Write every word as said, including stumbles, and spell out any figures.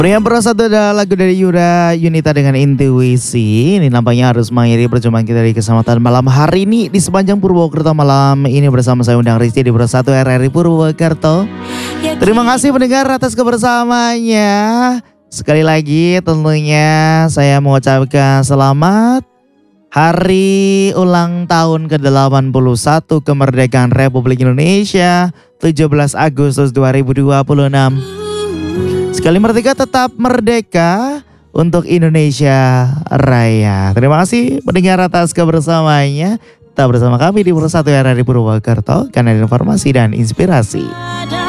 Yang pertama satu adalah lagu dari Yura Yunita dengan Intuisi. Ini nampaknya harus mengakhiri perjumpaan kita di kesempatan malam hari ini di sepanjang Purwokerto malam ini bersama saya Undang Rizky di Pro satu R R I Purwokerto. Terima kasih pendengar atas kebersamaannya. Sekali lagi tentunya saya mengucapkan selamat hari ulang tahun ke delapan puluh satu kemerdekaan Republik Indonesia tujuh belas Agustus dua ribu dua puluh enam. Sekali merdeka tetap merdeka untuk Indonesia Raya. Terima kasih pendengar atas kebersamaannya. Tetap bersama kami di Pro satu R R I Purwokerto karena informasi dan inspirasi.